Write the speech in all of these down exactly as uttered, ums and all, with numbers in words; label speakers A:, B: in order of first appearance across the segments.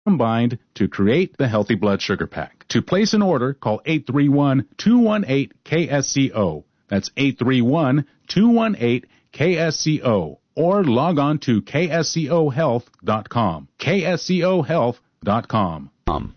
A: combined to create the Healthy Blood Sugar Pack. To place an order, call eight three one, two one eight, K S C O. That's eight three one, two one eight, K S C O. Or log on to K S C O health dot com. K S C O health dot com.
B: Um.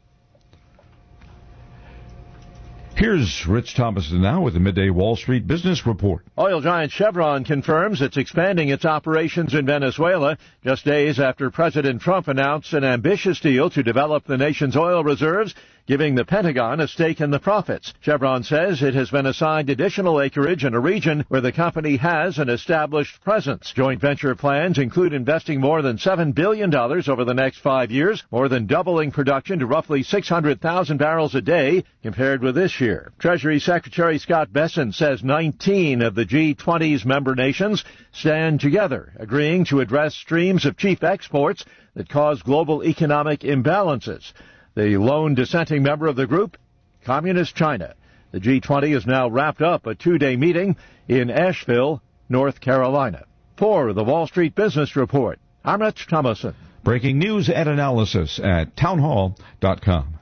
B: Here's Rich Thomason now with the Midday Wall Street Business Report.
C: Oil giant Chevron confirms it's expanding its operations in Venezuela just days after President Trump announced an ambitious deal to develop the nation's oil reserves, giving the Pentagon a stake in the profits. Chevron says it has been assigned additional acreage in a region where the company has an established presence. Joint venture plans include investing more than seven billion dollars over the next five years, more than doubling production to roughly six hundred thousand barrels a day compared with this year. Treasury Secretary Scott Bessent says nineteen of the G twenty's member nations stand together, agreeing to address streams of cheap exports that cause global economic imbalances. The lone dissenting member of the group, Communist China. The G twenty has now wrapped up a two-day meeting in Asheville, North Carolina. For the Wall Street Business Report, I'm Rich Thomason.
B: Breaking news and analysis at townhall dot com.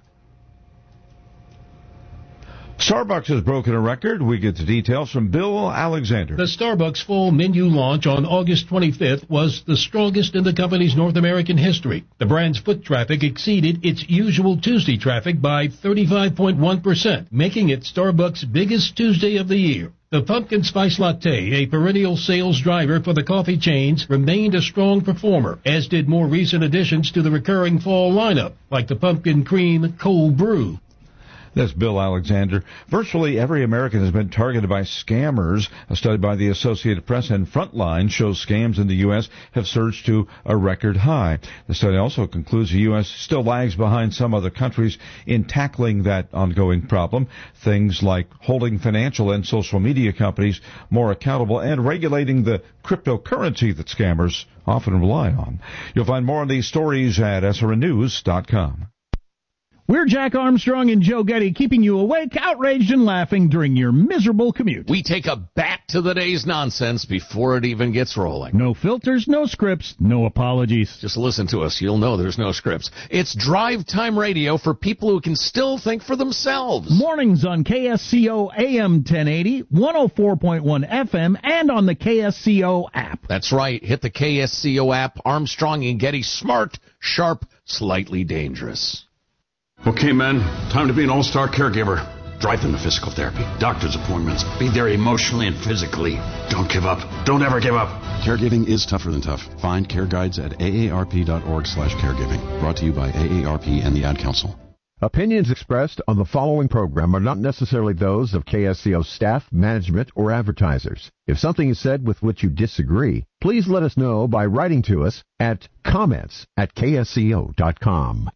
B: Starbucks has broken a record. We get the details from Bill Alexander.
D: The Starbucks full menu launch on August twenty-fifth was the strongest in the company's North American history. The brand's foot traffic exceeded its usual Tuesday traffic by thirty-five point one percent, making it Starbucks' biggest Tuesday of the year. The pumpkin spice latte, a perennial sales driver for the coffee chains, remained a strong performer, as did more recent additions to the recurring fall lineup, like the pumpkin cream cold brew.
B: That's Bill Alexander. Virtually every American has been targeted by scammers. A study by the Associated Press and Frontline shows scams in the U S have surged to a record high. The study also concludes the U S still lags behind some other countries in tackling that ongoing problem. Things like holding financial and social media companies more accountable and regulating the cryptocurrency that scammers often rely on. You'll find more on these stories at S R N news dot com.
E: We're Jack Armstrong and Joe Getty, keeping you awake, outraged, and laughing during your miserable commute.
F: We take a bat to the day's nonsense before it even gets rolling.
E: No filters, no scripts, no apologies.
F: Just listen to us. You'll know there's no scripts. It's drive time radio for people who can still think for themselves.
E: Mornings on K S C O A M ten eighty, one oh four point one F M, and on the K S C O app.
F: That's right. Hit the K S C O app. Armstrong and Getty, smart, sharp, slightly dangerous.
G: Okay, men, time to be an all-star caregiver. Drive them to physical therapy, doctor's appointments, be there emotionally and physically. Don't give up. Don't ever give up.
H: Caregiving is tougher than tough. Find care guides at A A R P dot org slash caregiving. Brought to you by A A R P and the Ad Council.
I: Opinions expressed on the following program are not necessarily those of K S C O staff, management, or advertisers. If something is said with which you disagree, please let us know by writing to us at comments at K S C O dot com.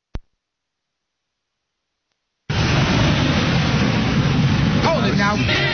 J: Now.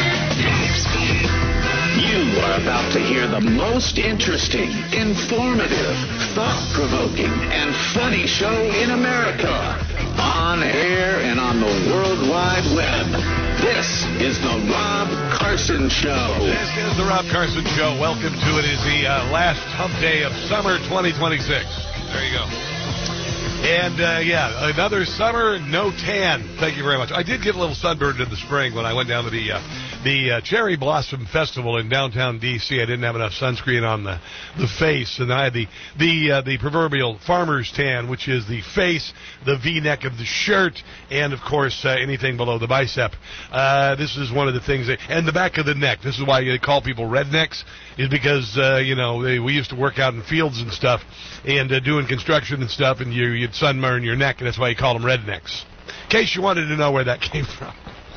J: You are about to hear the most interesting, informative, thought-provoking, and funny show in America. On air and on the World Wide Web. This is the Rob Carson Show.
K: This is the Rob Carson Show. Welcome to it. It is the uh, last hump day of summer twenty twenty-six. There you go. And, uh, yeah, another summer, no tan. Thank you very much. I did get a little sunburned in the spring when I went down to the uh, the uh, Cherry Blossom Festival in downtown D C I didn't have enough sunscreen on the, the face, and I had the the uh, the proverbial farmer's tan, which is the face, the V-neck of the shirt, and, of course, uh, anything below the bicep. Uh, this is one of the things, that, and the back of the neck. This is why they call people rednecks, is because, uh, you know, they, we used to work out in fields and stuff, and uh, doing construction and stuff, and you, you'd sunburn your neck, and that's why you call them rednecks. In case you wanted to know where that came from.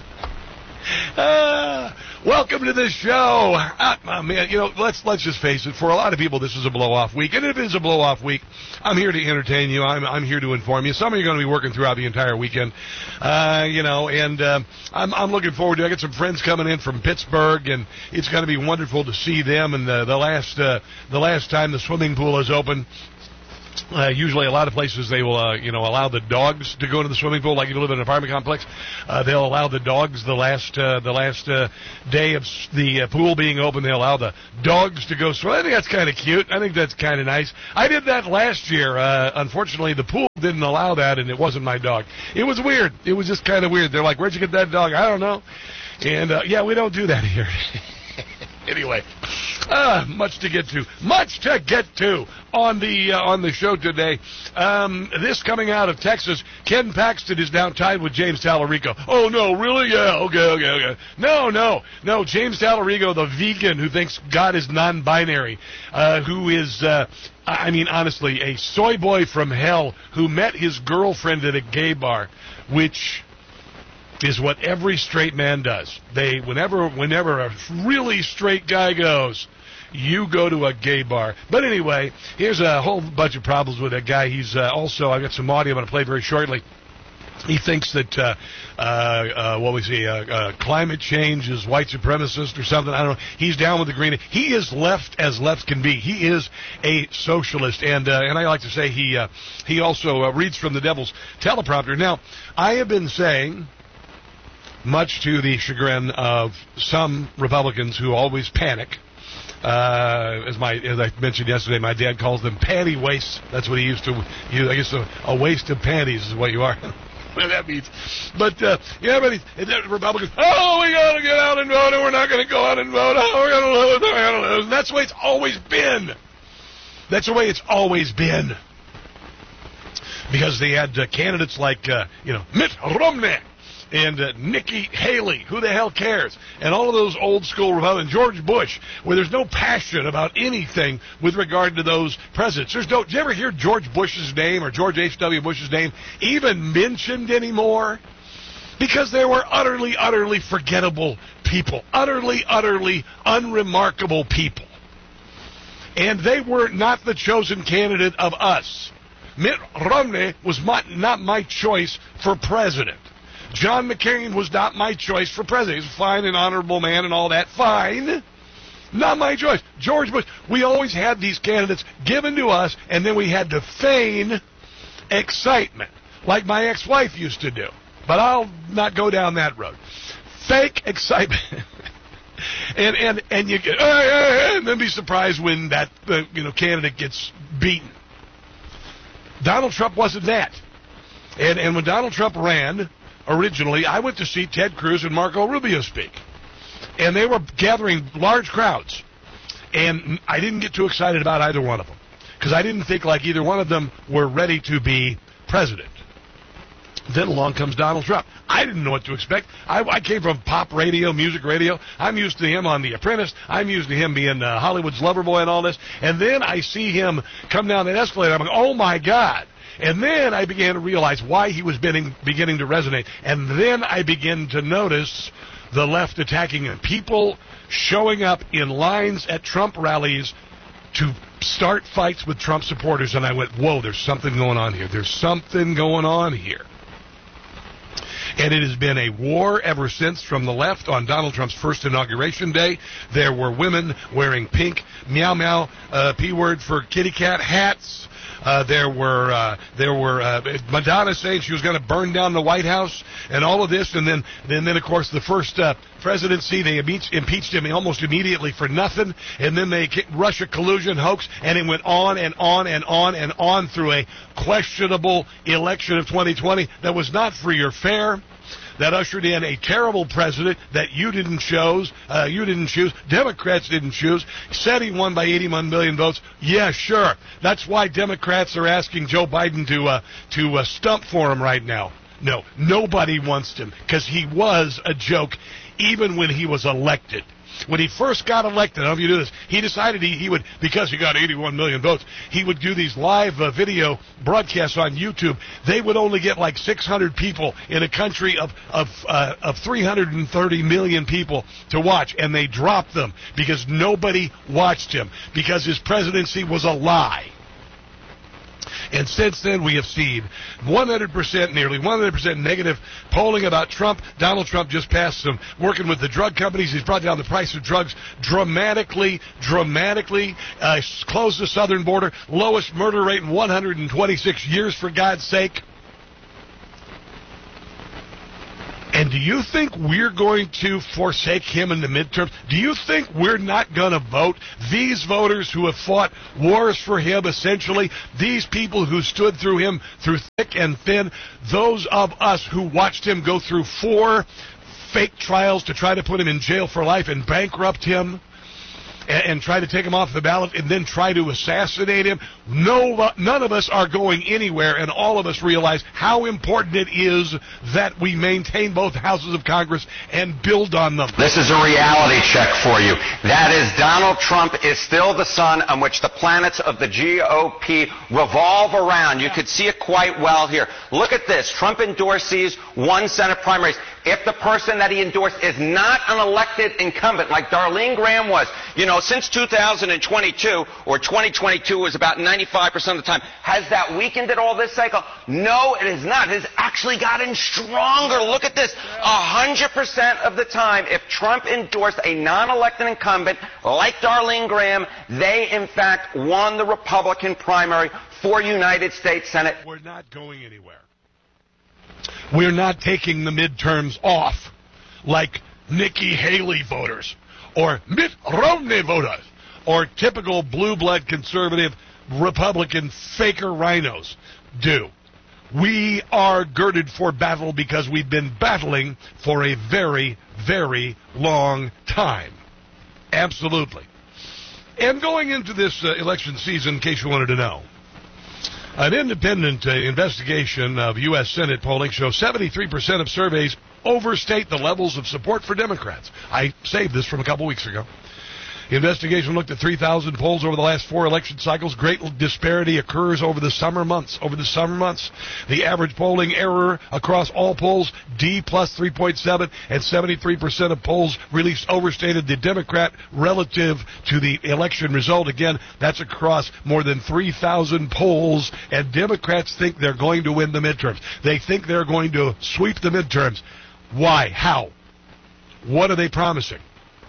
K: Uh, welcome to the show. Uh, man, you know, let's let's just face it. For a lot of people, this is a blow-off week, and if it is a blow-off week, I'm here to entertain you. I'm I'm here to inform you. Some of you are going to be working throughout the entire weekend, uh, you know, and uh, I'm I'm looking forward to it. I got some friends coming in from Pittsburgh, and it's going to be wonderful to see them. And the the last uh, the last time the swimming pool is open, Uh, usually a lot of places they will, uh, you know, allow the dogs to go into the swimming pool. Like if you live in an apartment complex, uh, they'll allow the dogs the last uh, the last uh, day of the uh, pool being open. They'll allow the dogs to go swim. I think that's kind of cute. I think that's kind of nice. I did that last year. Uh, unfortunately, the pool didn't allow that, and it wasn't my dog. It was weird. It was just kind of weird. They're like, "Where'd you get that dog?" I don't know. And uh, yeah, we don't do that here. Anyway, uh, much to get to, much to get to on the uh, on the show today. Um, this coming out of Texas, Ken Paxton is now tied with James Tallarico. Oh no, really? Yeah, okay, okay, okay. No, no, no. James Tallarico, the vegan who thinks God is non-binary, uh, who is, uh, I mean, honestly, a soy boy from hell who met his girlfriend at a gay bar, which is what every straight man does. They, whenever, whenever a really straight guy goes, you go to a gay bar. But anyway, here's a whole bunch of problems with that guy. He's uh, also, I've got some audio I'm going to play very shortly. He thinks that, uh, uh, uh, what we see, uh, uh, climate change is white supremacist or something. I don't know. He's down with the green. He is left as left can be. He is a socialist, and uh, and I like to say he uh, he also uh, reads from the devil's teleprompter. Now, I have been saying, much to the chagrin of some Republicans who always panic. Uh, as my as I mentioned yesterday, my dad calls them panty wastes. That's what he used to use. I guess a, a waste of panties is what you are. What that means. But, uh, yeah, but he, Republicans, oh, we got to get out and vote, and we're not going to go out and vote. Oh, we're going to lose, we're going to lose. And that's the way it's always been. That's the way it's always been. Because they had uh, candidates like, uh, you know, Mitt Romney and uh, Nikki Haley, who the hell cares? And all of those old school Republicans, George Bush, where there's no passion about anything with regard to those presidents. There's no, did you ever hear George Bush's name or George H W. Bush's name even mentioned anymore? Because they were utterly, utterly forgettable people. Utterly, utterly unremarkable people. And they were not the chosen candidate of us. Mitt Romney was my, not my choice for president. John McCain was not my choice for president. He's a fine and honorable man and all that. Fine. Not my choice. George Bush. We always had these candidates given to us, and then we had to feign excitement, like my ex-wife used to do. But I'll not go down that road. Fake excitement. and and and you get, and then be surprised when that uh, you know candidate gets beaten. Donald Trump wasn't that. And and when Donald Trump ran, originally, I went to see Ted Cruz and Marco Rubio speak. And they were gathering large crowds. And I didn't get too excited about either one of them. Because I didn't think like either one of them were ready to be president. Then along comes Donald Trump. I didn't know what to expect. I, I came from pop radio, music radio. I'm used to him on The Apprentice. I'm used to him being uh, Hollywood's lover boy and all this. And then I see him come down that escalator. I'm like, oh, my God. And then I began to realize why he was beginning, beginning to resonate. And then I began to notice the left attacking him. People showing up in lines at Trump rallies to start fights with Trump supporters. And I went, whoa, there's something going on here. There's something going on here. And it has been a war ever since from the left. On Donald Trump's first inauguration day, there were women wearing pink meow meow, uh, P word for kitty cat hats. Uh, there were uh, there were uh, Madonna saying she was going to burn down the White House and all of this, and then and then of course the first uh, presidency they impeached, impeached him almost immediately for nothing, and then they Russia collusion hoax, and it went on and on and on and on through a questionable election of twenty twenty that was not free or fair. That ushered in a terrible president that you didn't choose. Uh, you didn't choose. Democrats didn't choose. Said he won by eighty-one million votes. Yeah, sure. That's why Democrats are asking Joe Biden to uh, to uh, stump for him right now. No, nobody wants him because he was a joke even when he was elected. When he first got elected, I don't know if you do this, he decided he, he would, because he got eighty-one million votes, he would do these live uh, video broadcasts on YouTube. They would only get like six hundred people in a country of of uh, of three hundred thirty million people to watch, and they dropped them because nobody watched him, because his presidency was a lie. And since then, we have seen one hundred percent, nearly one hundred percent negative polling about Trump. Donald Trump just passed some, working with the drug companies. He's brought down the price of drugs dramatically, dramatically, uh, closed the southern border, lowest murder rate in one hundred twenty-six years, for God's sake. And do you think we're going to forsake him in the midterms? Do you think we're not going to vote? These voters who have fought wars for him, essentially, these people who stood through him through thick and thin, those of us who watched him go through four fake trials to try to put him in jail for life and bankrupt him, and, and try to take him off the ballot and then try to assassinate him. No, none of us are going anywhere, and all of us realize how important it is that we maintain both houses of Congress and build on them.
L: This is a reality check for you. That is, Donald Trump is still the sun on which the planets of the G O P revolve around. You could see it quite well here. Look at this. Trump endorsees one Senate primaries. If the person that he endorsed is not an elected incumbent, like Darlene Graham was, you know, since two thousand twenty-two, or twenty twenty-two was about ninety-five percent of the time, has that weakened at all this cycle? No, it has not. It has actually gotten stronger. Look at this. one hundred percent of the time, if Trump endorsed a non-elected incumbent like Darlene Graham, they, in fact, won the Republican primary for United States Senate.
K: We're not going anywhere. We're not taking the midterms off like Nikki Haley voters or Mitt Romney voters or typical blue blood conservative Republican faker rhinos do. We are girded for battle because we've been battling for a very, very long time. Absolutely. And going into this uh, election season, in case you wanted to know, an independent uh, investigation of U S Senate polling shows seventy-three percent of surveys overstate the levels of support for Democrats. I saved this from a couple weeks ago. The investigation looked at three thousand polls over the last four election cycles. Great disparity occurs over the summer months. Over the summer months, the average polling error across all polls, D plus three point seven, and seventy-three percent of polls released overstated the Democrat relative to the election result. Again, that's across more than three thousand polls, and Democrats think they're going to win the midterms. They think they're going to sweep the midterms. Why? How? What are they promising?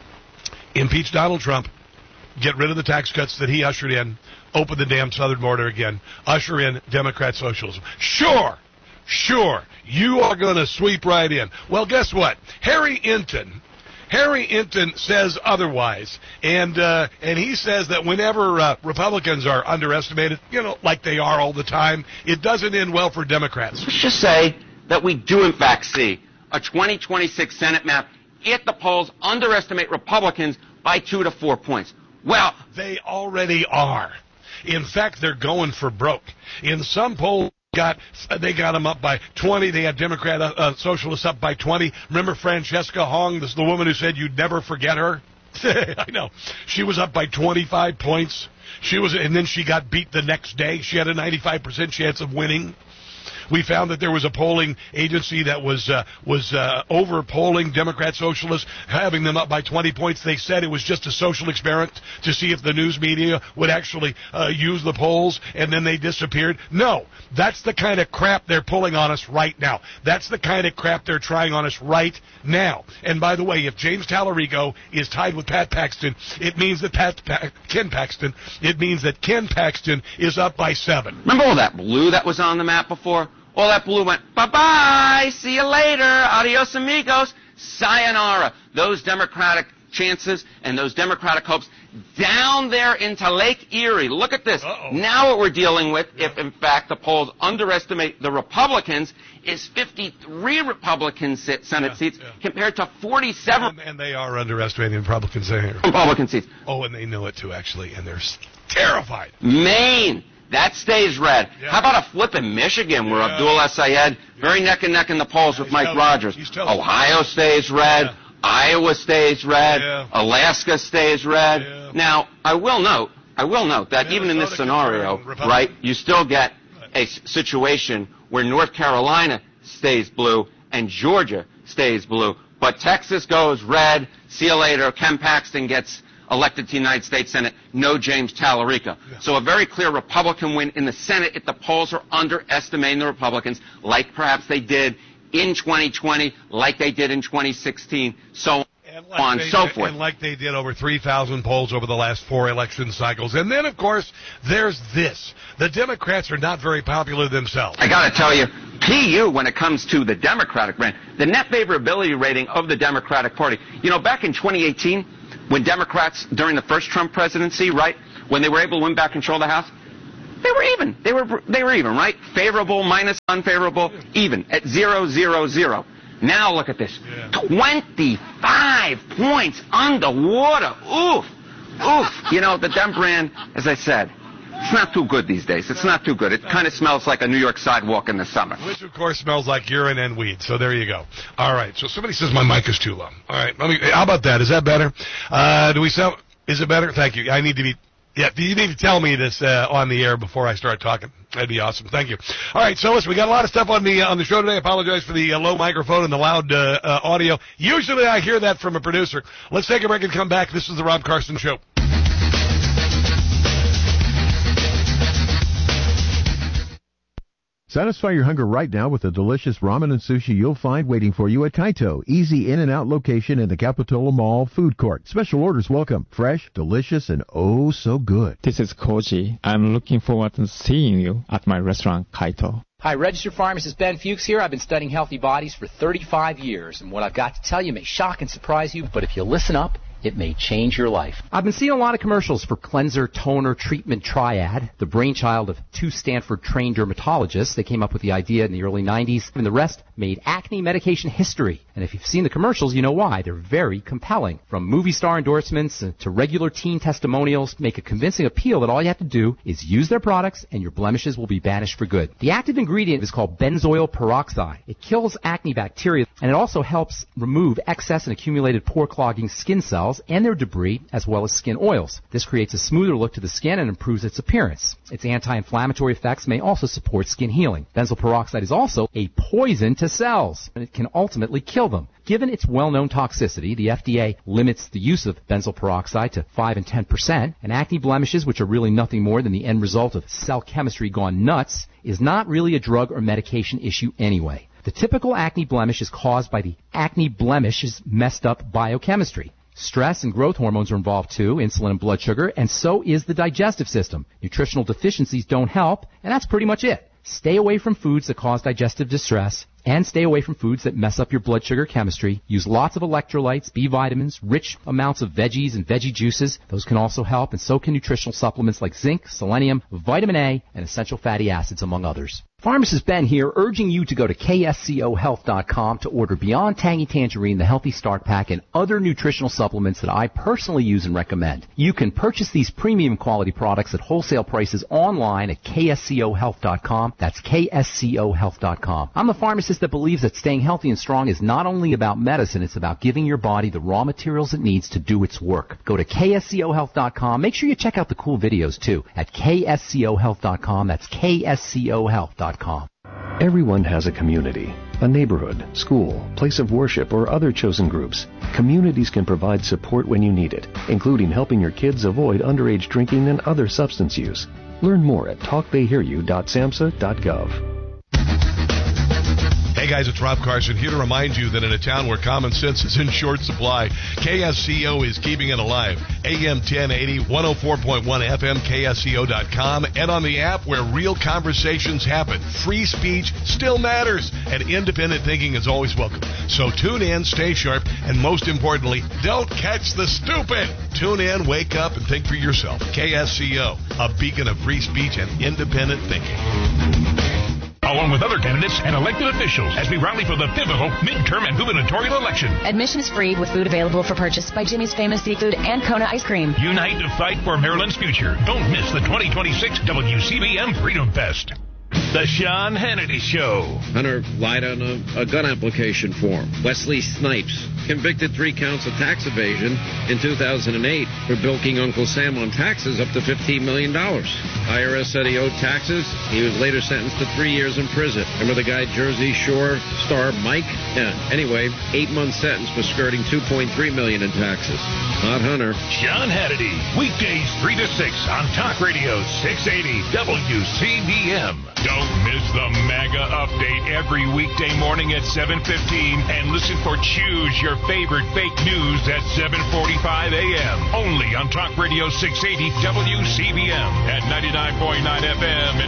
K: Impeach Donald Trump, get rid of the tax cuts that he ushered in, open the damn southern border again, usher in Democrat socialism. Sure, sure, you are going to sweep right in. Well, guess what? Harry Enton, Harry Enton says otherwise, and uh, and he says that whenever uh, Republicans are underestimated, you know, like they are all the time, it doesn't end well for Democrats.
L: Let's just say that we do in fact see a twenty twenty-six Senate map at the polls underestimate Republicans by two to four points. Well,
K: they already are. In fact, they're going for broke. In some polls, got they got them up by twenty. They had Democrat uh, uh, socialists up by twenty. Remember Francesca Hong, this the woman who said you'd never forget her? I know. She was up by twenty-five points. She was, and then she got beat the next day. She had a ninety-five percent chance of winning. We found that there was a polling agency that was uh, was uh, over-polling Democrat socialists, having them up by twenty points. They said it was just a social experiment to see if the news media would actually uh, use the polls, and then they disappeared. No, that's the kind of crap they're pulling on us right now. That's the kind of crap they're trying on us right now. And by the way, if James Tallarico is tied with Pat Paxton, it means that Pat pa- Ken Paxton, it means that Ken Paxton is up by seven.
L: Remember all that blue that was on the map before? All that blue went, bye-bye, see you later, adios amigos, sayonara. Those Democratic chances and those Democratic hopes down there into Lake Erie. Look at this. Uh-oh. Now what we're dealing with, yeah. if in fact the polls underestimate the Republicans, is fifty-three Republican Senate yeah, seats yeah. compared to forty-seven.
K: And, and they are underestimating Republicans here.
L: Republican seats.
K: Oh, and they know it too, actually, and they're terrified.
L: Maine. That stays red. Yeah. How about a flip in Michigan where yeah. Abdul Sayed, very neck and neck in the polls yeah, with Mike Rogers. Ohio stays red. Yeah. Iowa stays red. Yeah. Alaska stays red. Yeah. Now, I will note, I will note that Minnesota even in this scenario, right, you still get a situation where North Carolina stays blue and Georgia stays blue. But Texas goes red. See you later. Ken Paxton gets elected to the United States Senate, no James Tallarico. Yeah. So a very clear Republican win in the Senate if the polls are underestimating the Republicans, like perhaps they did in twenty twenty, like they did in twenty sixteen, so
K: and like
L: on
K: they,
L: so forth.
K: And like they did over three thousand polls over the last four election cycles. And then, of course, there's this. The Democrats are not very popular themselves.
L: I got to tell you, P U, when it comes to the Democratic brand, the net favorability rating of the Democratic Party, you know, back in twenty eighteen, when Democrats, during the first Trump presidency, right, when they were able to win back control of the House, they were even. They were they were even, right? Favorable minus unfavorable, even at zero, zero, zero. Now look at this. Yeah. twenty-five points underwater. Oof. Oof. You know, the Dem brand, as I said, it's not too good these days. It's not too good. It kind of smells like a New York sidewalk in the summer.
K: Which, of course, smells like urine and weed. So there you go. All right. So somebody says my mic is too low. All right. Let me, how about that? Is that better? Uh, do we sound... Is it better? Thank you. I need to be... Yeah, you need to tell me this uh, on the air before I start talking. That'd be awesome. Thank you. All right, so listen, we got a lot of stuff on the uh, on the show today. I apologize for the uh, low microphone and the loud uh, uh, audio. Usually I hear that from a producer. Let's take a break and come back. This is the Rob Carson Show.
I: Satisfy your hunger right now with the delicious ramen and sushi you'll find waiting for you at Kaito. Easy in and out location in the Capitola Mall food court. Special orders welcome. Fresh, delicious, and oh so good.
M: This is Koji. I'm looking forward to seeing you at my restaurant, Kaito.
N: Hi, registered pharmacist Ben Fuchs here. I've been studying healthy bodies for thirty-five years, and what I've got to tell you may shock and surprise you, but if you listen up, it may change your life. I've been seeing a lot of commercials for Cleanser, Toner, Treatment Triad, the brainchild of two Stanford-trained dermatologists. They came up with the idea in the early nineties, and the rest made acne medication history. And if you've seen the commercials, you know why. They're very compelling. From movie star endorsements to regular teen testimonials, make a convincing appeal that all you have to do is use their products and your blemishes will be banished for good. The active ingredient is called benzoyl peroxide. It kills acne bacteria, and it also helps remove excess and accumulated pore-clogging skin cells and their debris, as well as skin oils. This creates a smoother look to the skin and improves its appearance. Its anti-inflammatory effects may also support skin healing. Benzoyl peroxide is also a poison to cells, and it can ultimately kill them. Given its well-known toxicity, the F D A limits the use of benzoyl peroxide to five and ten percent, and acne blemishes, which are really nothing more than the end result of cell chemistry gone nuts, is not really a drug or medication issue anyway. The typical acne blemish is caused by the acne blemish's messed up biochemistry. Stress and growth hormones are involved too, insulin and blood sugar, and so is the digestive system. Nutritional deficiencies don't help, and that's pretty much it. Stay away from foods that cause digestive distress, and stay away from foods that mess up your blood sugar chemistry. Use lots of electrolytes, B vitamins, rich amounts of veggies and veggie juices. Those can also help, and so can nutritional supplements like zinc, selenium, vitamin A, and essential fatty acids, among others. Pharmacist Ben here, urging you to go to K S C O health dot com to order Beyond Tangy Tangerine, the Healthy Start Pack, and other nutritional supplements that I personally use and recommend. You can purchase these premium quality products at wholesale prices online at K S C O health dot com. That's K S C O health dot com. I'm the pharmacist that believes that staying healthy and strong is not only about medicine, it's about giving your body the raw materials it needs to do its work. Go to K S C O health dot com. Make sure you check out the cool videos too at K S C O health dot com. That's K S C O health dot com.
O: Everyone has a community, a neighborhood, school, place of worship, or other chosen groups. Communities can provide support when you need it, including helping your kids avoid underage drinking and other substance use. Learn more at talk they hear you dot samhsa dot gov.
K: Hey guys, it's Rob Carson here to remind you that in a town where common sense is in short supply, K S C O is keeping it alive. A M ten eighty, one oh four point one F M, K S C O dot com, and on the app where real conversations happen. Free speech still matters, and independent thinking is always welcome. So tune in, stay sharp, and most importantly, don't catch the stupid. Tune in, wake up, and think for yourself. K S C O, a beacon of free speech and independent thinking.
P: Along with other candidates and elected officials as we rally for the pivotal midterm and gubernatorial election.
Q: Admission is free with food available for purchase by Jimmy's Famous Seafood and Kona Ice Cream.
P: Unite to fight for Maryland's future. Don't miss the twenty twenty-six W C B M Freedom Fest. The Sean Hannity Show.
R: Hunter lied on a, a gun application form. Wesley Snipes, convicted three counts of tax evasion in two thousand eight for bilking Uncle Sam on taxes up to fifteen million dollars. I R S said he owed taxes. He was later sentenced to three years in prison. Remember the guy Jersey Shore star Mike? Yeah. Anyway, eight-month sentence for skirting two point three million dollars in taxes. Not Hunter.
P: Sean Hannity, weekdays three to six on Talk Radio six eighty W C B M. Don't miss the MAGA update every weekday morning at seven fifteen and listen for Choose Your Favorite Fake News at seven forty-five a.m. Only on Talk Radio six eighty W C B M at ninety-nine point nine F M and